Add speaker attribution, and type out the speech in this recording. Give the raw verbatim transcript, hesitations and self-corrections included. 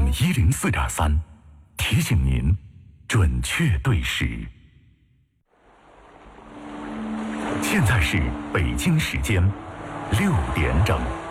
Speaker 1: 一零四点三，提醒您准确对时。现在是北京时间六点整。